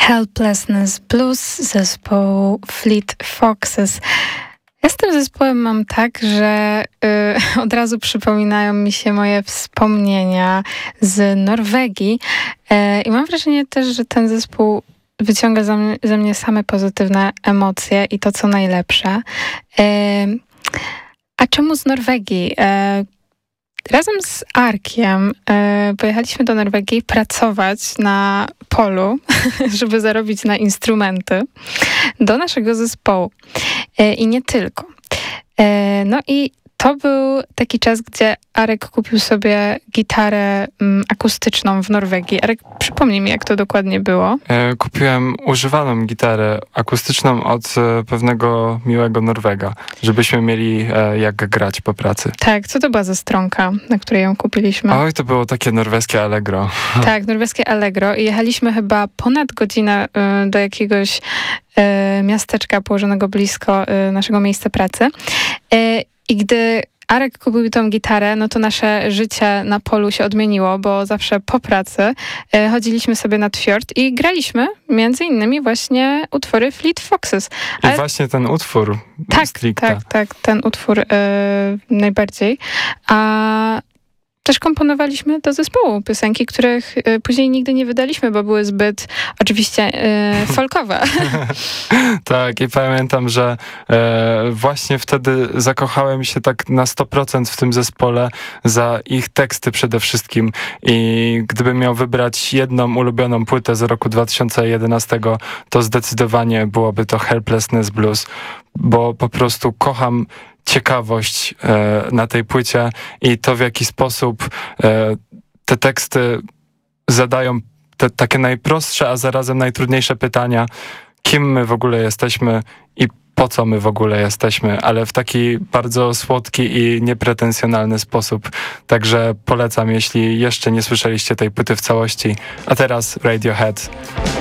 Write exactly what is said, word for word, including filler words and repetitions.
Helplessness Blues zespołu Fleet Foxes. Ja z tym zespołem mam tak, że y, od razu przypominają mi się moje wspomnienia z Norwegii y, i mam wrażenie też, że ten zespół wyciąga ze mnie, ze mnie same pozytywne emocje i to, co najlepsze. Y, a czemu z Norwegii? Y, Razem z Arkiem y, pojechaliśmy do Norwegii pracować na polu, żeby zarobić na instrumenty do naszego zespołu. Y, I nie tylko. Y, no i to był taki czas, gdzie Arek kupił sobie gitarę um, akustyczną w Norwegii. Arek, przypomnij mi, jak to dokładnie było. E, kupiłem używaną gitarę akustyczną od e, pewnego miłego Norwega, żebyśmy mieli e, jak grać po pracy. Tak, co to była za stronka, na której ją kupiliśmy? Oj, to było takie norweskie Allegro. Tak, norweskie Allegro i jechaliśmy chyba ponad godzinę y, do jakiegoś y, miasteczka położonego blisko y, naszego miejsca pracy. Y, I gdy Arek kupił tą gitarę, no to nasze życie na polu się odmieniło, bo zawsze po pracy y, chodziliśmy sobie nad fiord i graliśmy między innymi właśnie utwory Fleet Foxes. Ale... I właśnie ten utwór tak, stricte. Tak, tak, ten utwór y, najbardziej. A też komponowaliśmy do zespołu piosenki, których y, później nigdy nie wydaliśmy, bo były zbyt oczywiście y, folkowe. Tak, i pamiętam, że e, właśnie wtedy zakochałem się tak na sto procent w tym zespole za ich teksty przede wszystkim i gdybym miał wybrać jedną ulubioną płytę z roku dwa tysiące jedenastego, to zdecydowanie byłoby to Helplessness Blues, bo po prostu kocham ciekawość e, na tej płycie i to, w jaki sposób e, te teksty zadają te takie najprostsze, a zarazem najtrudniejsze pytania, kim my w ogóle jesteśmy i po co my w ogóle jesteśmy, ale w taki bardzo słodki i niepretensjonalny sposób. Także polecam, jeśli jeszcze nie słyszeliście tej płyty w całości. A teraz Radiohead.